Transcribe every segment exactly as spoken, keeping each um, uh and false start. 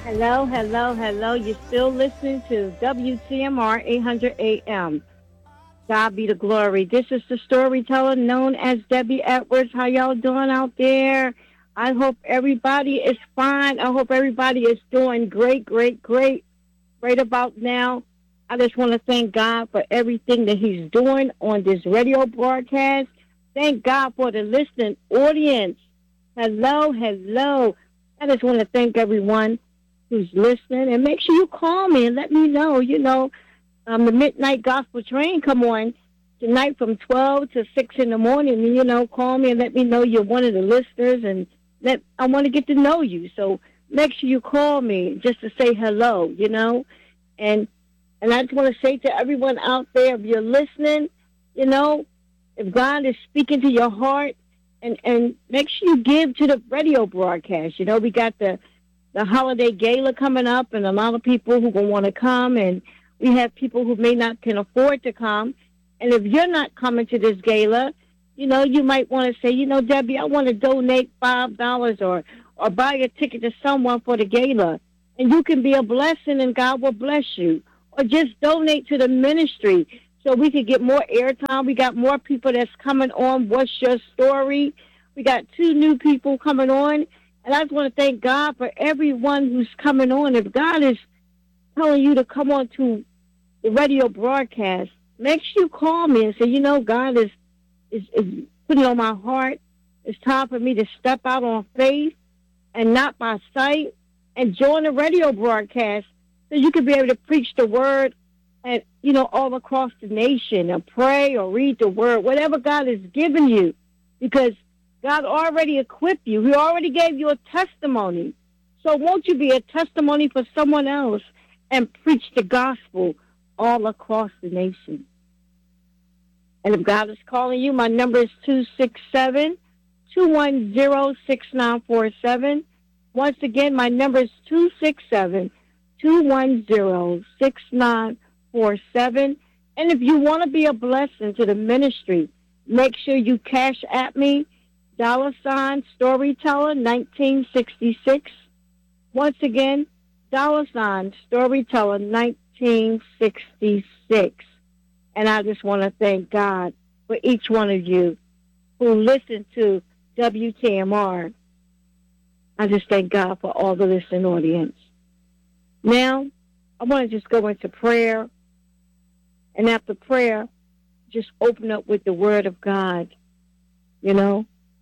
Hello, hello, hello. You're still listening to W T M R eight hundred A M. God be the glory. This is the storyteller known as Debbie Edwards. How y'all doing out there? I hope everybody is fine. I hope everybody is doing great, great, great. Right about now, I just want to thank God for everything that He's doing on this radio broadcast. Thank God for the listening audience. Hello, hello. I just want to thank everyone who's listening, and make sure you call me and let me know. You know, um, the Midnight Gospel Train come on tonight from twelve to six in the morning. And, you know, call me and let me know you're one of the listeners, and let I want to get to know you. So make sure you call me just to say hello, you know. And and I just want to say to everyone out there, if you're listening, you know, if God is speaking to your heart, and, and make sure you give to the radio broadcast. You know, we got the the holiday gala coming up, and a lot of people who going to want to come, and we have people who may not can afford to come. And if you're not coming to this gala, you know, you might want to say, you know, Debbie, I want to donate five dollars or or buy a ticket to someone for the gala, and you can be a blessing, and God will bless you. Or just donate to the ministry so we can get more airtime. We got more people that's coming on. What's your story? We got two new people coming on. And I just want to thank God for everyone who's coming on. If God is telling you to come on to the radio broadcast, make sure you call me and say, you know, God is, is, is putting on my heart. It's time for me to step out on faith and not by sight, and join the radio broadcast so you can be able to preach the word and, you know, all across the nation, and pray or read the word, whatever God has given you, because God already equipped you. He already gave you a testimony. So won't you be a testimony for someone else and preach the gospel all across the nation? And if God is calling you, my number is two six seven, two one zero, six nine four seven. Once again, my number is two six seven, two one zero, six nine four seven. And if you want to be a blessing to the ministry, make sure you cash at me, dollar sign storyteller nineteen sixty-six. Once again, dollar sign storyteller nineteen sixty-six. And I just want to thank God for each one of you who listen to W T M R. I just thank God for all the listening audience. Now, I want to just go into prayer. And after prayer, just open up with the word of God, you know.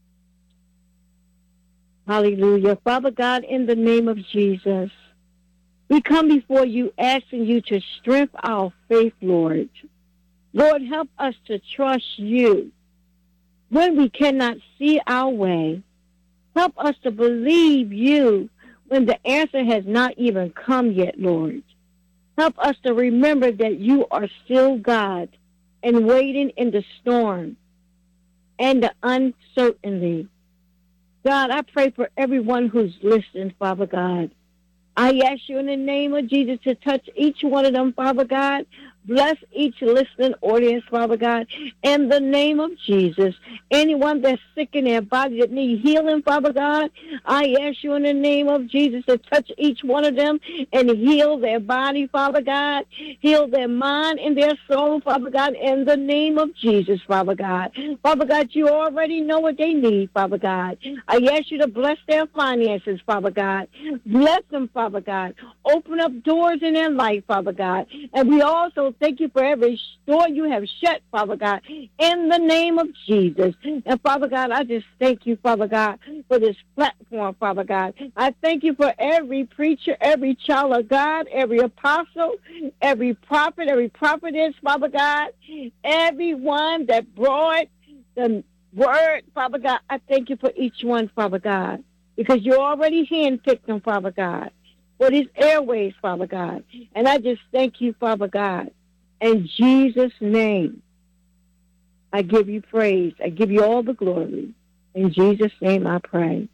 Hallelujah. Father God, in the name of Jesus, we come before you asking you to strengthen our faith, Lord. Lord, help us to trust you when we cannot see our way. Help us to believe you when the answer has not even come yet, Lord. Help us to remember that you are still God and waiting in the storm and the uncertainty. God, I pray for everyone who's listening, Father God. I ask you in the name of Jesus to touch each one of them, Father God. Bless each listening audience, Father God, in the name of Jesus. Anyone that's sick in their body that need healing, Father God, I ask you in the name of Jesus to touch each one of them and heal their body, Father God. Heal their mind and their soul, Father God, in the name of Jesus, Father God. Father God, you already know what they need, Father God. I ask you to bless their finances, Father God. Bless them, Father God. Open up doors in their life, Father God. And we also thank you for every door you have shut, Father God, in the name of Jesus. And Father God, I just thank you, Father God, for this platform, Father God. I thank you for every preacher, every child of God, every apostle, every prophet, every prophetess, Father God, everyone that brought the word, Father God. I thank you for each one, Father God, because you already handpicked them, Father God, for these airways, Father God. And I just thank you, Father God. In Jesus' name, I give you praise. I give you all the glory. In Jesus' name I pray.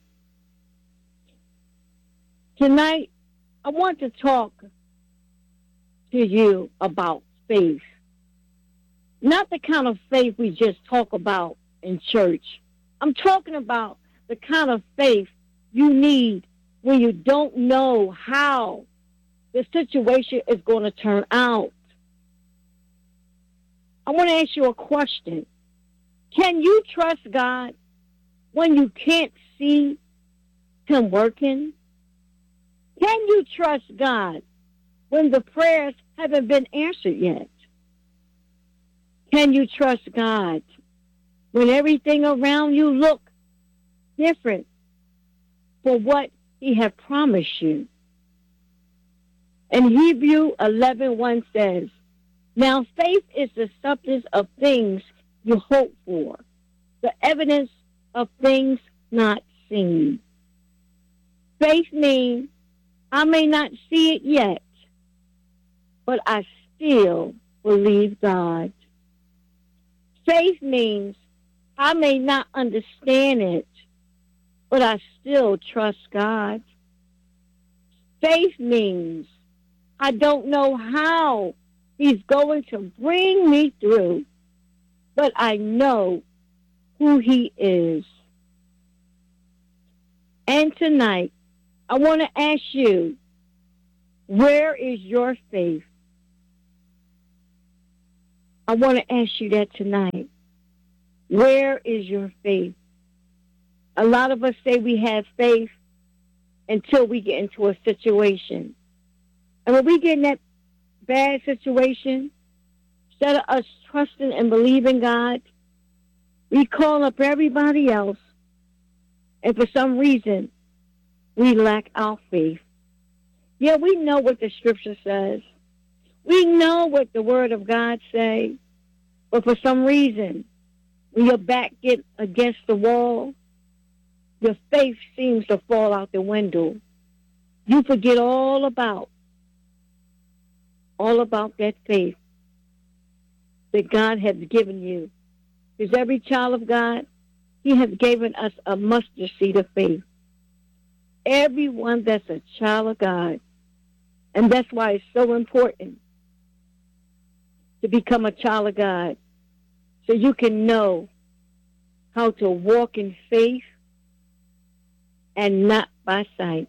Tonight, I want to talk to you about faith. Not the kind of faith we just talk about in church. I'm talking about the kind of faith you need when you don't know how the situation is going to turn out. I want to ask you a question. Can you trust God when you can't see Him working? Can you trust God when the prayers haven't been answered yet? Can you trust God when everything around you look different for what He has promised you? And Hebrews eleven one says, now faith is the substance of things you hope for, the evidence of things not seen. Faith means I may not see it yet, but I still believe God. Faith means I may not understand it, but I still trust God. Faith means I don't know how He's going to bring me through, but I know who He is. And tonight, I want to ask you, where is your faith? I want to ask you that tonight. Where is your faith? A lot of us say we have faith until we get into a situation. And when we get in that bad situation, instead of us trusting and believing God, we call up everybody else, and for some reason, we lack our faith. Yeah, we know what the Scripture says. We know what the Word of God says, but for some reason, when your back gets against the wall, your faith seems to fall out the window. You forget all about, all about that faith that God has given you. Because every child of God, He has given us a mustard seed of faith. Everyone that's a child of God. And that's why it's so important to become a child of God, so you can know how to walk in faith and not by sight.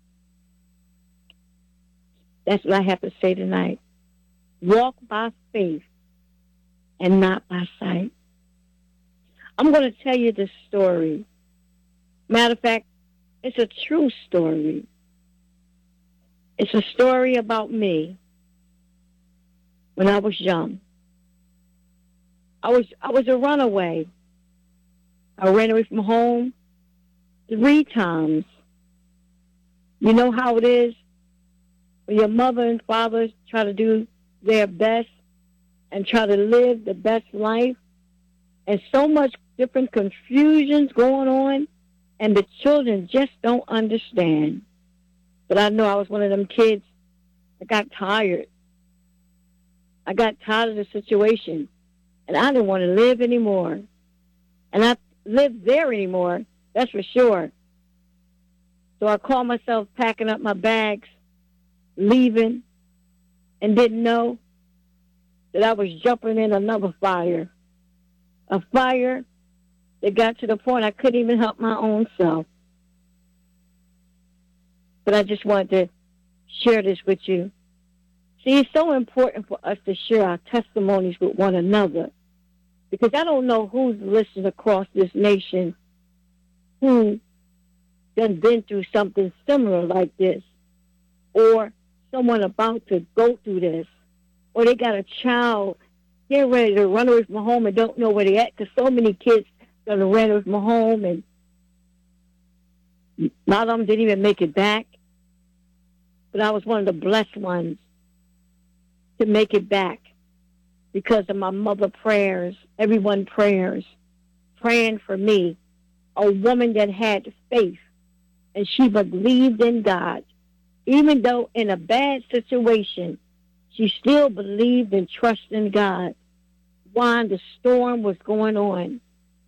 That's what I have to say tonight. Walk by faith and not by sight. I'm going to tell you this story. Matter of fact, it's a true story. It's a story about me when I was young. I was I was a runaway. I ran away from home three times. You know how it is when your mother and father try to do their best and try to live the best life, and so much different confusions going on, and the children just don't understand. But I know I was one of them kids that got tired. I got tired of the situation, and I didn't want to live anymore. And I lived there anymore, that's for sure. So I called myself packing up my bags, leaving, and didn't know that I was jumping in another fire. A fire that got to the point I couldn't even help my own self. But I just wanted to share this with you. See, it's so important for us to share our testimonies with one another, because I don't know who's listening across this nation who has been through something similar like this, or someone about to go through this, or they got a child getting ready to run away from home and don't know where they're at, because so many kids going to run away from home, and a lot of them didn't even make it back. But I was one of the blessed ones to make it back because of my mother prayers, everyone prayers, praying for me, a woman that had faith, and she believed in God. Even though in a bad situation, she still believed and trusted in God while the storm was going on.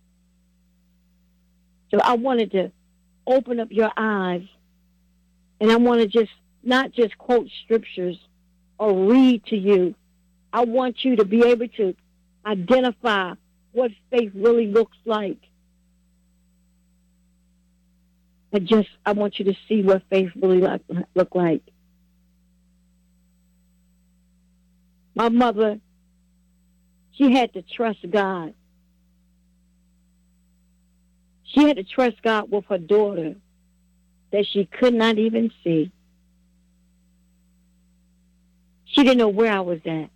So I wanted to open up your eyes, and I want to just not just quote scriptures or read to you. I want you to be able to identify what faith really looks like. I just, I want you to see what faith really look, look like. My mother, she had to trust God. She had to trust God with her daughter that she could not even see. She didn't know where I was at.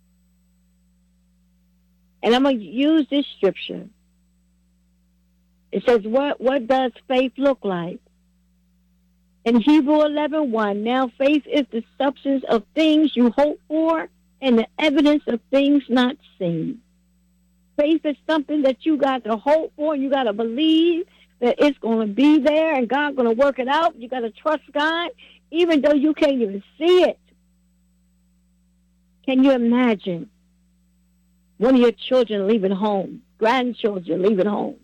And I'm going to use this scripture. It says, what, what does faith look like? In Hebrew eleven one, now faith is the substance of things you hope for and the evidence of things not seen. Faith is something that you got to hope for, and you got to believe that it's going to be there and God's going to work it out. You got to trust God, even though you can't even see it. Can you imagine one of your children leaving home, grandchildren leaving home,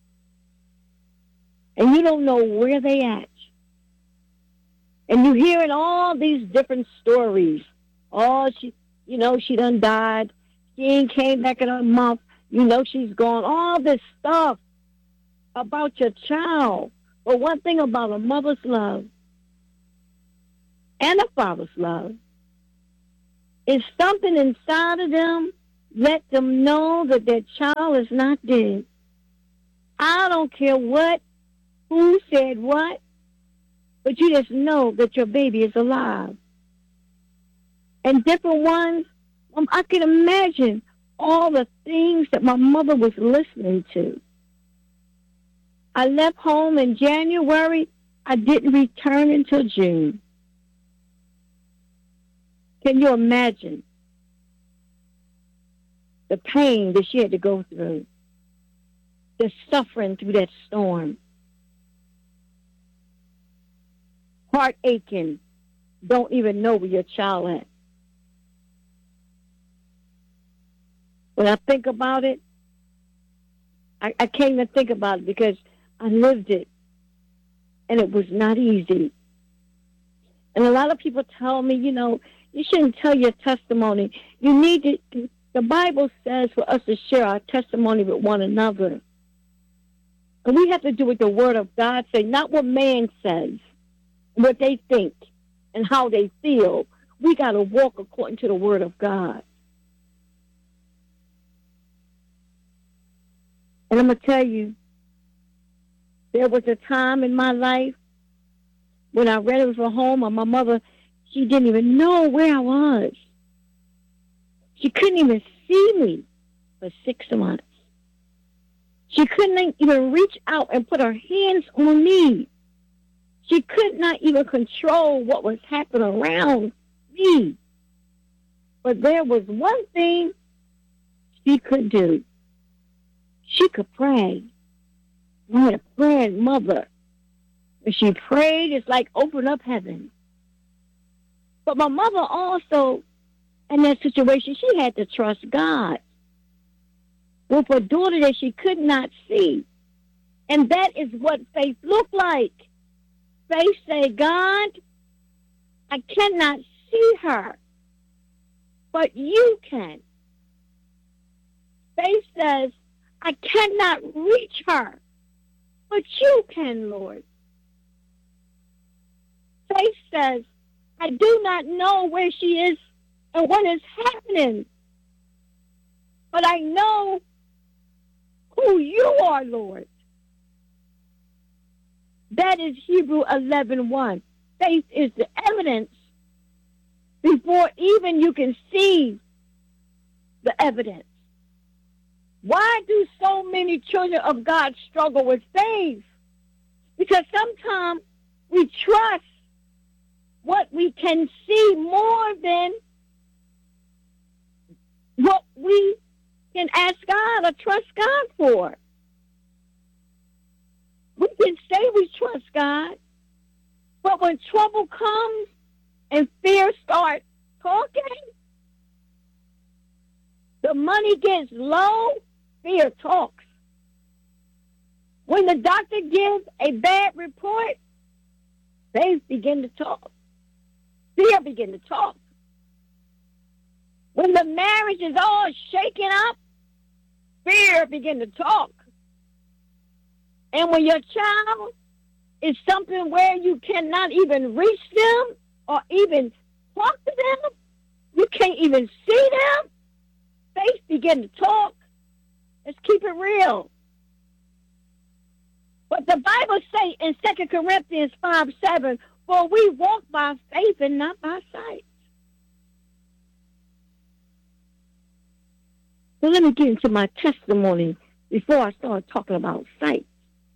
and you don't know where they at? And you're hearing all these different stories. Oh, she, you know, she done died. She ain't came back in a month. You know, she's gone. All this stuff about your child. But one thing about a mother's love and a father's love is something inside of them let them know that their child is not dead. I don't care what, who said what, but you just know that your baby is alive. And different ones, um, I can imagine all the things that my mother was listening to. I left home in January. I didn't return until June. Can you imagine the pain that she had to go through, the suffering through that storm, heart aching, don't even know where your child at. When I think about it, I, I can't even think about it because I lived it, and it was not easy. And a lot of people tell me, you know, you shouldn't tell your testimony. You need to, the Bible says for us to share our testimony with one another. And we have to do what the Word of God says, not what man says, what they think, and how they feel. We got to walk according to the Word of God. And I'm going to tell you, there was a time in my life when I read it from home, and my mother, she didn't even know where I was. She couldn't even see me for six months. She couldn't even reach out and put her hands on me. She could not even control what was happening around me. But there was one thing she could do. She could pray. I had a praying mother. When she prayed, it's like open up heaven. But my mother also, in that situation, she had to trust God with a daughter that she could not see. And that is what faith looked like. Faith said, God, I cannot see her, but you can. Faith says, I cannot reach her, but you can, Lord. Faith says, I do not know where she is and what is happening, but I know who you are, Lord. That is Hebrew eleven one. Faith is the evidence before even you can see the evidence. Why do so many children of God struggle with faith? Because sometimes we trust what we can see more than what we can ask God or trust God for. We can say we trust God, but when trouble comes and fear starts talking, the money gets low, fear talks. When the doctor gives a bad report, faith begin to talk. Fear begin to talk. When the marriage is all shaken up, fear begin to talk. And when your child is something where you cannot even reach them or even talk to them. You can't even see them. Faith begin to talk. Let's keep it real. But the Bible say in Second Corinthians five seven, for we walk by faith and not by sight. So let me get into my testimony before I start talking about sight.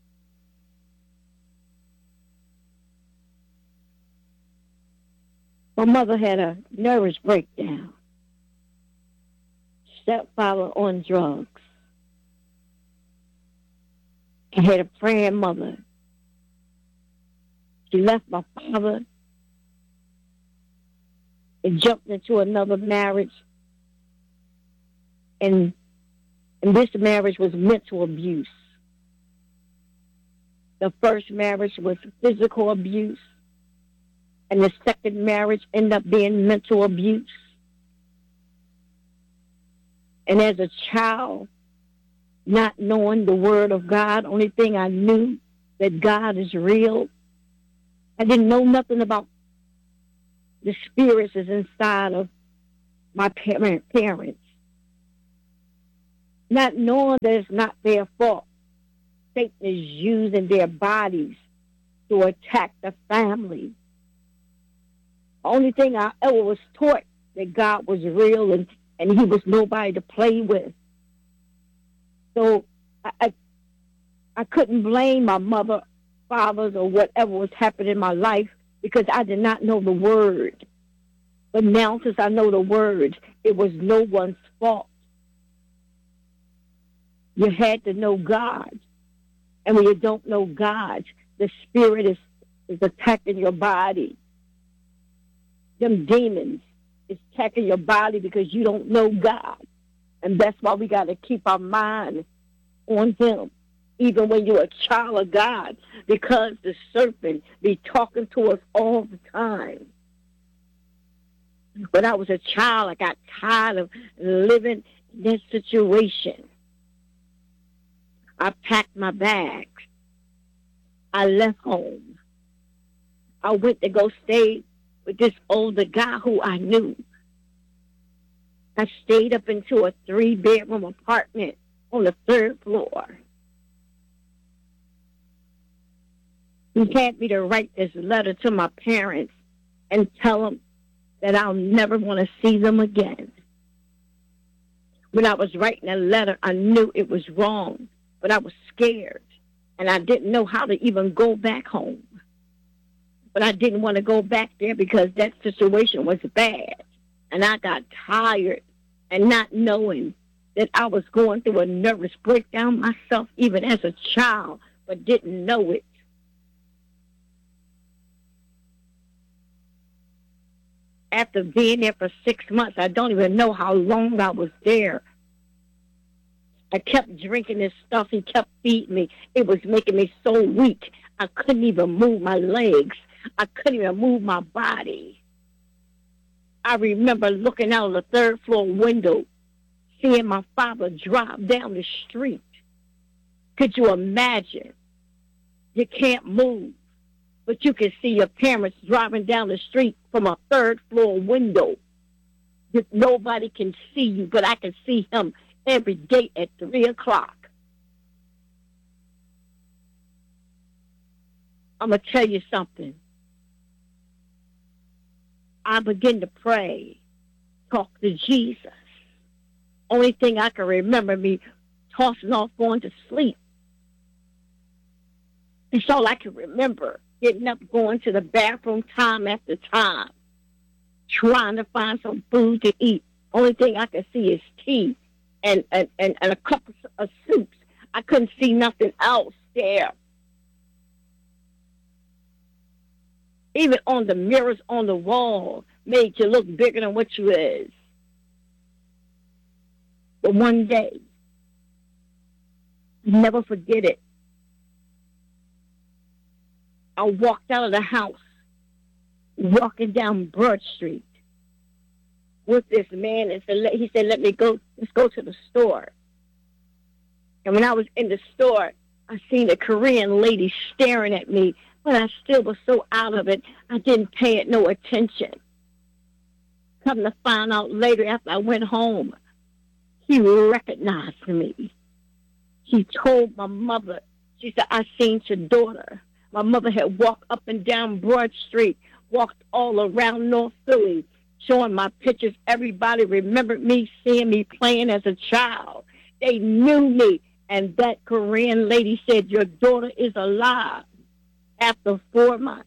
My mother had a nervous breakdown. Stepfather on drugs. I had a praying mother. She left my father and jumped into another marriage. And, and this marriage was mental abuse. The first marriage was physical abuse. And the second marriage ended up being mental abuse. And as a child, not knowing the word of God, only thing I knew that God is real. I didn't know nothing about the spirits is inside of my parent, parents. Not knowing that it's not their fault. Satan is using their bodies to attack the family. Only thing I ever was taught that God was real and, and he was nobody to play with. So I, I, I couldn't blame my mother, fathers, or whatever was happening in my life because I did not know the word. But now since I know the word, it was no one's fault. You had to know God. And when you don't know God, the spirit is, is attacking your body. Them demons is attacking your body because you don't know God. And that's why we got to keep our mind on him, even when you're a child of God, because the serpent be talking to us all the time. When I was a child, I got tired of living in this situation. I packed my bags. I left home. I went to go stay with this older guy who I knew. I stayed up into a three-bedroom apartment on the third floor. He had me to write this letter to my parents and tell them that I'll never want to see them again. When I was writing a letter, I knew it was wrong, but I was scared, and I didn't know how to even go back home. But I didn't want to go back there because that situation was bad, and I got tired and not knowing that I was going through a nervous breakdown myself, even as a child, but didn't know it. After being there for six months, I don't even know how long I was there. I kept drinking this stuff he kept feeding me. It was making me so weak. I couldn't even move my legs. I couldn't even move my body. I remember looking out of the third floor window, seeing my father drive down the street. Could you imagine? You can't move, but you can see your parents driving down the street from a third floor window. Nobody can see you, but I can see him every day at three o'clock. I'm going to tell you something. I begin to pray, talk to Jesus. Only thing I can remember me tossing off going to sleep. It's all I can remember, getting up, going to the bathroom time after time, trying to find some food to eat. Only thing I can see is tea and, and, and, and a cup of soups. I couldn't see nothing else there. Even on the mirrors on the wall made you look bigger than what you is. But one day, never forget it, I walked out of the house, walking down Broad Street with this man, and said, he said, let me go, let's go to the store. And when I was in the store, I seen a Korean lady staring at me But I still was so out of it, I didn't pay it no attention. Come to find out later after I went home, he recognized me. He told my mother, she said, I seen your daughter. My mother had walked up and down Broad Street, walked all around North Philly, showing my pictures. Everybody remembered me, seeing me playing as a child. They knew me. And that Korean lady said, your daughter is alive after four months.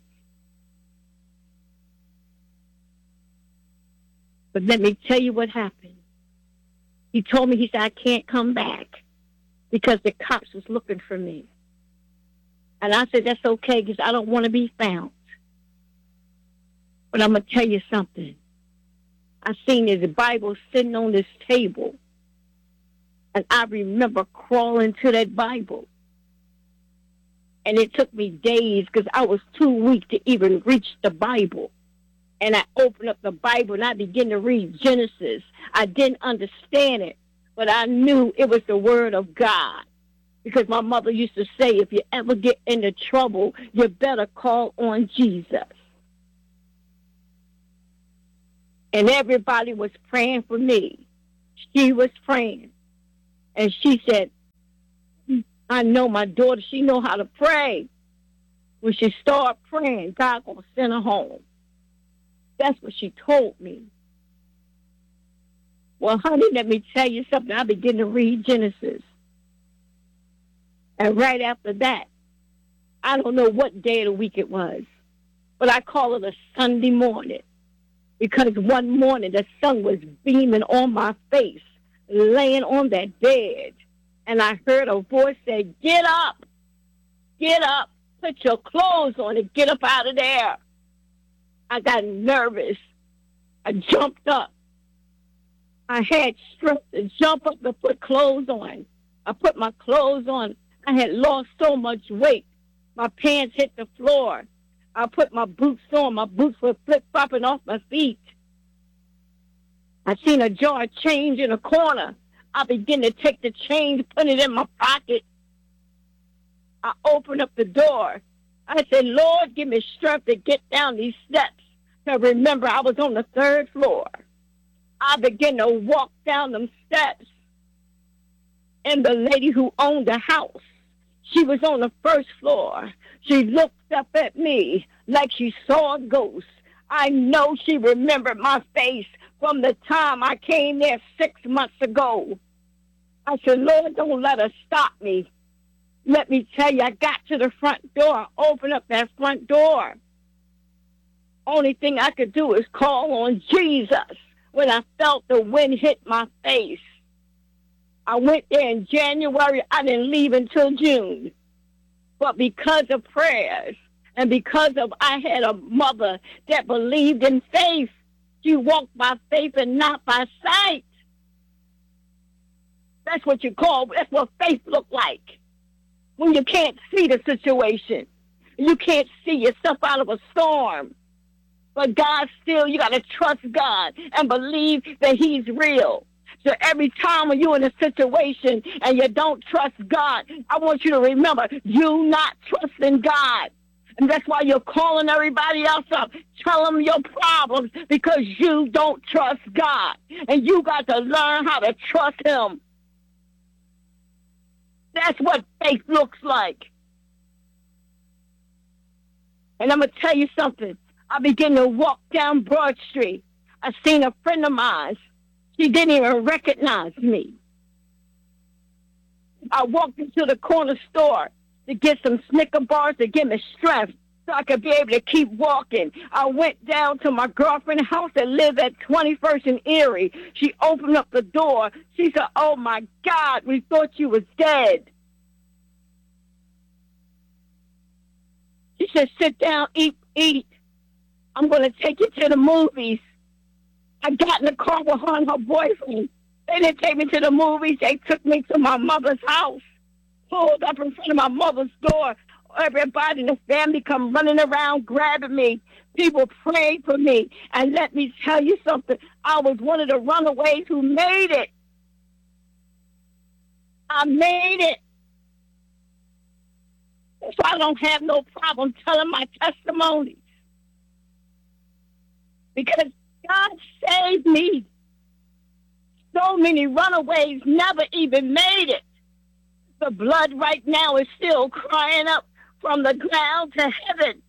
But let me tell you what happened. He told me, he said, I can't come back because the cops was looking for me. And I said, that's okay because I don't want to be found. But I'm going to tell you something. I seen his Bible sitting on this table. And I remember crawling to that Bible. And it took me days because I was too weak to even reach the Bible. And I opened up the Bible and I began to read Genesis. I didn't understand it, but I knew it was the Word of God. Because my mother used to say, if you ever get into trouble, you better call on Jesus. And everybody was praying for me. She was praying. And she said, I know my daughter, she know how to pray. When she start praying, God gonna send her home. That's what she told me. Well, honey, let me tell you something. I began to read Genesis. And right after that, I don't know what day of the week it was, but I call it a Sunday morning. Because one morning the sun was beaming on my face, laying on that bed. And I heard a voice say, get up, get up, put your clothes on and get up out of there. I got nervous. I jumped up. I had strength to jump up and put clothes on. I put my clothes on. I had lost so much weight. My pants hit the floor. I put my boots on. My boots were flip-flopping off my feet. I seen a jar of change in a corner. I began to take the change, put it in my pocket. I opened up the door. I said, Lord, give me strength to get down these steps. To remember, I was on the third floor. I began to walk down them steps. And the lady who owned the house, she was on the first floor. She looked up at me like she saw a ghost. I know she remembered my face from the time I came there six months ago. I said, Lord, don't let her stop me. Let me tell you, I got to the front door. I opened up that front door. Only thing I could do is call on Jesus when I felt the wind hit my face. I went there in January. I didn't leave until June. But because of prayers and because of I had a mother that believed in faith, she walked by faith and not by sight. That's what you call, that's what faith looked like. When you can't see the situation. You can't see yourself out of a storm. But God still, you got to trust God and believe that he's real. So every time when you're in a situation and you don't trust God, I want you to remember, you not trusting God. And that's why you're calling everybody else up. Tell them your problems because you don't trust God. And you got to learn how to trust him. That's what faith looks like. And I'm going to tell you something. I began to walk down Broad Street. I seen a friend of mine. She didn't even recognize me. I walked into the corner store to get some Snicker bars to give me strength so I could be able to keep walking. I went down to my girlfriend's house that lived at twenty-first and Erie. She opened up the door. She said, oh, my God, we thought you was dead. She said, sit down, eat, eat. I'm going to take you to the movies. I got in the car with her and her boyfriend. They didn't take me to the movies. They took me to my mother's house. Pulled up in front of my mother's door. Everybody in the family come running around grabbing me. People prayed for me. And let me tell you something. I was one of the runaways who made it. I made it. That's why I don't have no problem telling my testimony. Because God saved me. So many runaways never even made it. The blood right now is still crying up from the ground to heaven.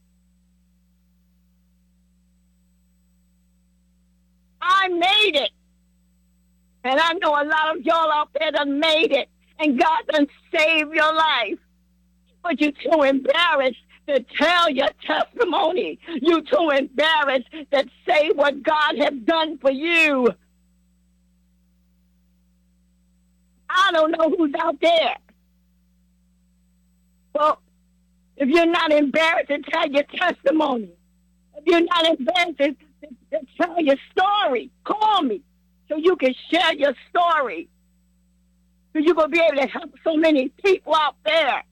I made it. And I know a lot of y'all out there done made it. And God done saved your life. But you're too embarrassed to tell your testimony. You're too embarrassed to say what God has done for you. I don't know who's out there. Well, if you're not embarrassed to tell your testimony, if you're not embarrassed to, to, to tell your story, call me so you can share your story. So you're going to be able to help so many people out there.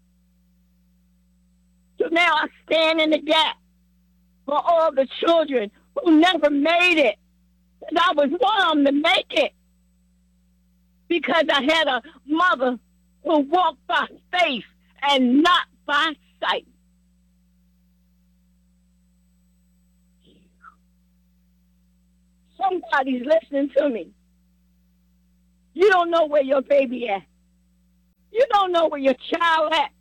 So now I stand in the gap for all the children who never made it. And I was one of them to make it. Because I had a mother who walked by faith and not by sight. Somebody's listening to me. You don't know where your baby at. You don't know where your child at.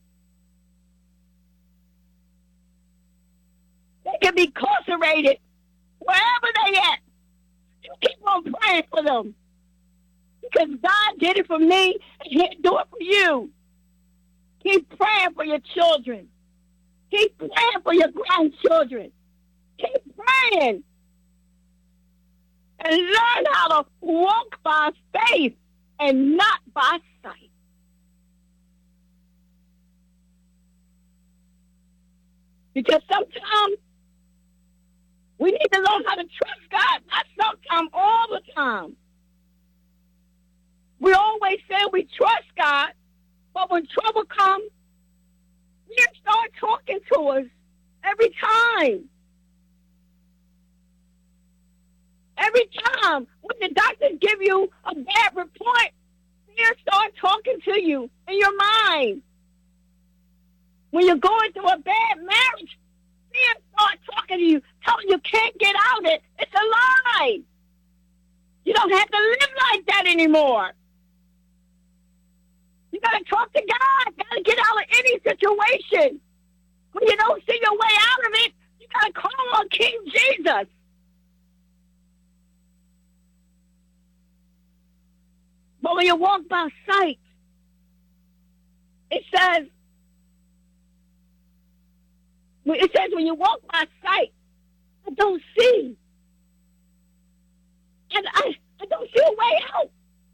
They can be incarcerated wherever they at. You keep on praying for them. Because God did it for me, and He'll do it for you. Keep praying for your children. Keep praying for your grandchildren. Keep praying. And learn how to walk by faith and not by sight. Because sometimes we need to learn how to trust God. Not sometimes, all the time. We always say we trust God, but when trouble comes, He start talking to us every time. Every time when the doctors give you a bad report, fear start talking to you in your mind. When you're going through a bad marriage, fear start talking to you, telling you can't get out of it. It's a lie. You don't have to live like that anymore. You got to talk to God. You got to get out of any situation. When you don't see your way out of it, you got to call on King Jesus. But when you walk by sight, it says, it says when you walk by sight, I don't see. And I, I don't see a way out.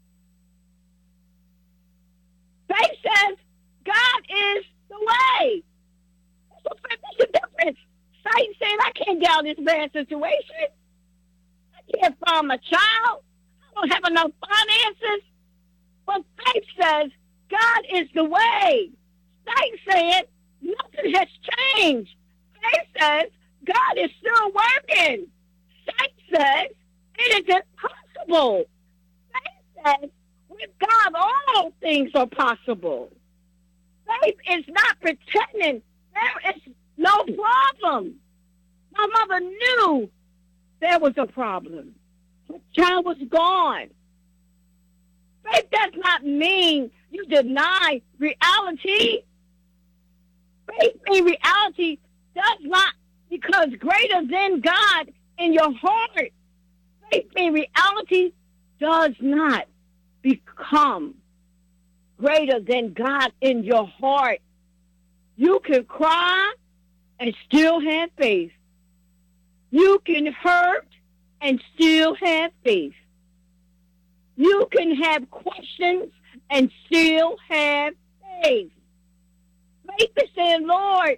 Faith says God is the way. So that's the difference. Sight saying I can't get out of this bad situation. I can't find my child. I don't have enough finances. But faith says God is the way. Sight saying nothing has changed. Faith says God is still working. Sight says it is impossible. Faith says with God all things are possible. Faith is not pretending there is no problem. My mother knew there was a problem. Her child was gone. Faith does not mean you deny reality. Faith in reality does not, because greater than God in your heart. Faith in reality does not become greater than God in your heart. You can cry and still have faith. You can hurt and still have faith. You can have questions and still have faith. Faith is saying, Lord,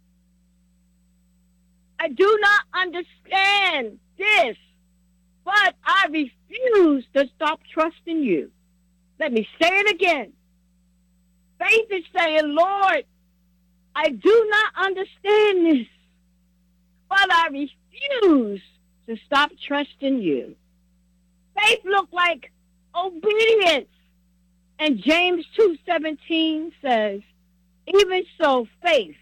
I do not understand this, but I refuse to stop trusting you. Let me say it again. Faith is saying, Lord, I do not understand this, but I refuse to stop trusting you. Faith looked like obedience. And James two seventeen says, Even so, faith,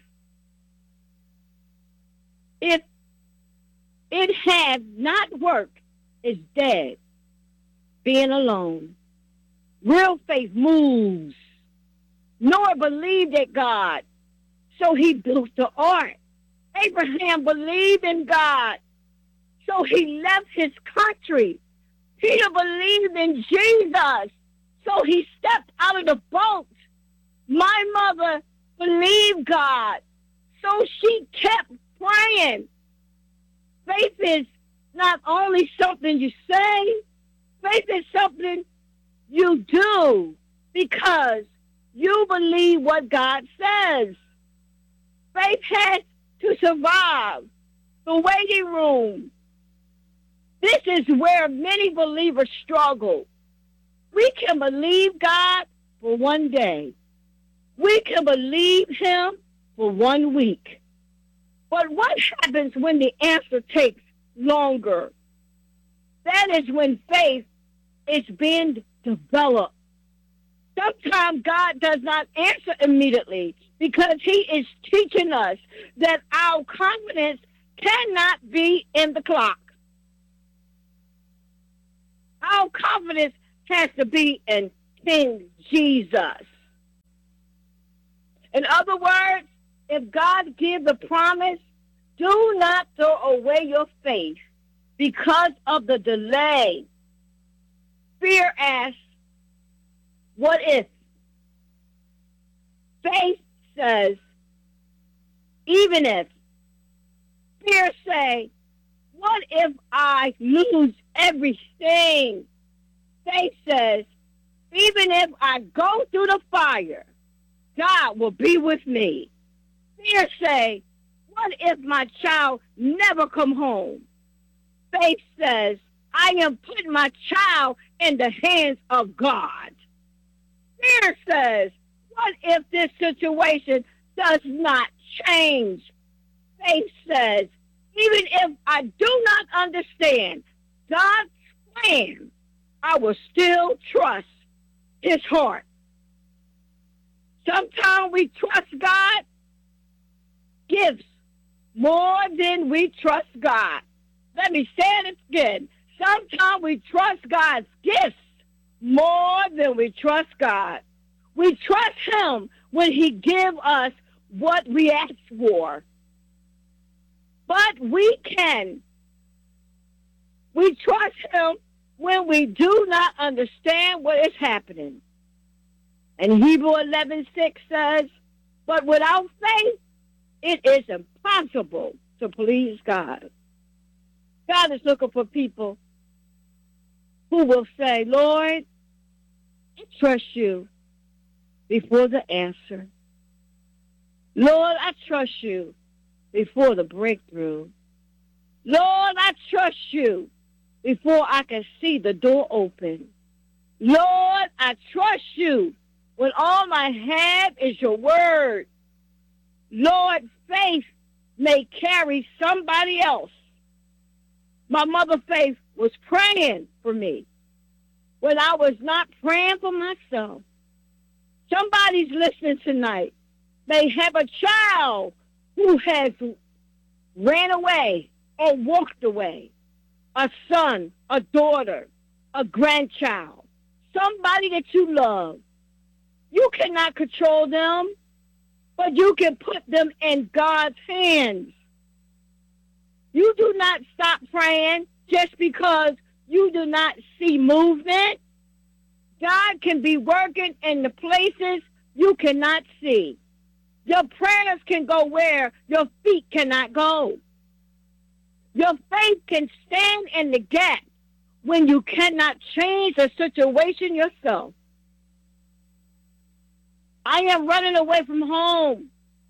if it had not worked, is dead, being alone. Real faith moves. Noah believed in God, so he built the ark. Abraham believed in God, so he left his country. Peter believed in Jesus, so he stepped out of the boat. My mother believed God, so she kept praying. Faith is not only something you say, faith is something you do because you believe what God says. Faith has to survive the waiting room. This is where many believers struggle. We can believe God for one day. We can believe him for one week. But what happens when the answer takes longer? That is when faith is being developed. Sometimes God does not answer immediately because he is teaching us that our confidence cannot be in the clock. Our confidence has to be in King Jesus. In other words, if God gives a promise, do not throw away your faith because of the delay. Fear asks, what if? Faith says, even if. Fear say, what if I lose everything? Faith says, even if I go through the fire, God will be with me. Fear say, what if my child never come home? Faith says, I am putting my child in the hands of God. Fear says, what if this situation does not change? Faith says, even if I do not understand God's plan, I will still trust his heart. Sometimes we trust God gives more than we trust God. Let me say it again. Sometimes we trust God's gifts more than we trust God. We trust him when he gives us what we ask for. But we can. We trust him when we do not understand what is happening. And Hebrew eleven six says, but without faith, it is impossible to please God. God is looking for people who will say, Lord, I trust you before the answer. Lord, I trust you before the breakthrough. Lord, I trust you before I can see the door open. Lord, I trust you when all I have is your word. Lord, faith may carry somebody else. My mother Faith was praying for me when I was not praying for myself. Somebody's listening tonight. They have a child who has ran away or walked away. A son, a daughter, a grandchild, somebody that you love. You cannot control them, but you can put them in God's hands. You do not stop praying just because you do not see movement. God can be working in the places you cannot see. Your prayers can go where your feet cannot go. Your faith can stand in the gap when you cannot change the situation yourself. I am running away from home.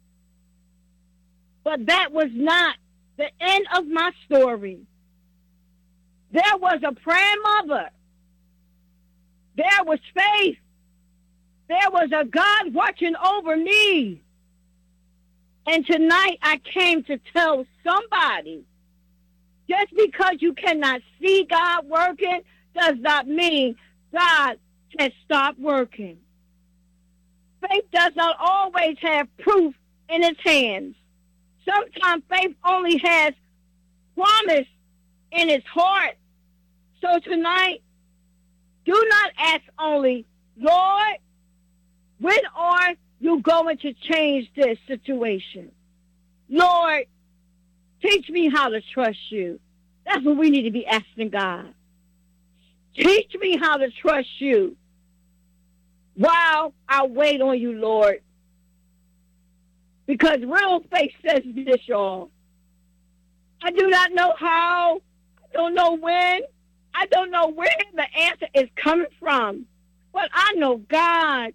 But that was not the end of my story. There was a praying mother. There was faith. There was a God watching over me. And tonight I came to tell somebody, just because you cannot see God working does not mean God has stopped working. faith does not always have proof in its hands. Sometimes faith only has promise in its heart. So tonight, do not ask only, Lord, when are you going to change this situation? Lord, teach me how to trust you. That's what we need to be asking God. Teach me how to trust you while I wait on you, Lord. Because real faith says this, y'all. I do not know how. I don't know when. I don't know where the answer is coming from. But I know God.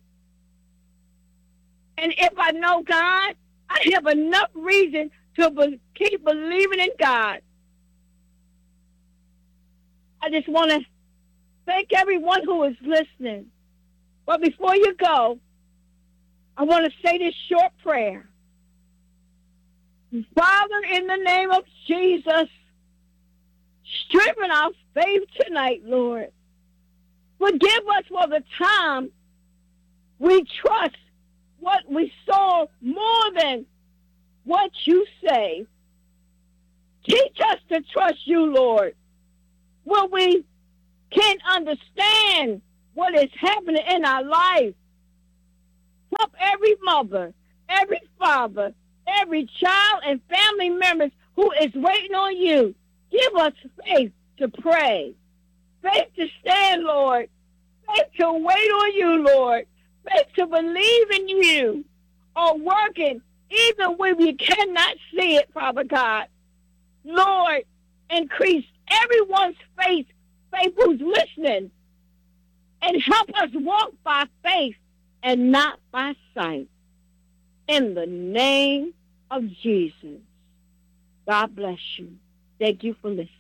And if I know God, I have enough reason to be- keep believing in God. I just want to thank everyone who is listening. But before you go, I want to say this short prayer. Father, in the name of Jesus, strengthen our faith tonight, Lord. Forgive us for the time we trust what we saw more than what you say. Teach us to trust you, Lord, when we can't understand what is happening in our life. Help every mother, every father, every child and family members who is waiting on you. Give us faith to pray, faith to stand, Lord, faith to wait on you, Lord, faith to believe in you, or working even when we cannot see it, Father God. Lord, increase everyone's faith, faith who's listening, and help us walk by faith and not by sight. In the name of Jesus. God bless you. Thank you for listening.